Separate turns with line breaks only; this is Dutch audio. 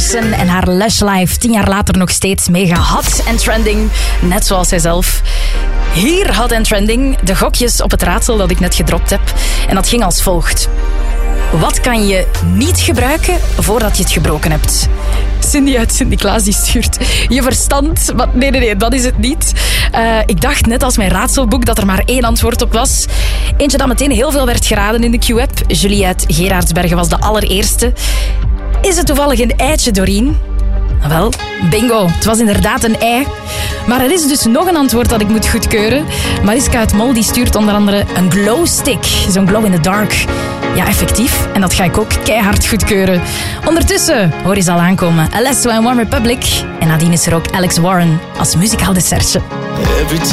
Larson en haar Lush Life 10 jaar later nog steeds mega hot en trending. Net zoals zijzelf. Hier hot en trending de gokjes op het raadsel dat ik net gedropt heb. En dat ging als volgt. Wat kan je niet gebruiken voordat je het gebroken hebt? Cindy uit Sint-Niklaas die stuurt je verstand. Maar nee, dat is het niet. Ik dacht net als mijn raadselboek dat er maar 1 antwoord op was. Eentje dat meteen heel veel werd geraden in de Q-app. Julie uit Gerardsbergen was de allereerste. Is het toevallig een eitje, Doreen? Wel, bingo. Het was inderdaad een ei. Maar er is dus nog een antwoord dat ik moet goedkeuren. Mariska uit Mol die stuurt onder andere een glow stick. Zo'n glow in the dark. Ja, effectief. En dat ga ik ook keihard goedkeuren. Ondertussen hoor je ze al aankomen. Alesso en One Republic. En nadien is er ook Alex Warren als muzikaal dessertje.
Every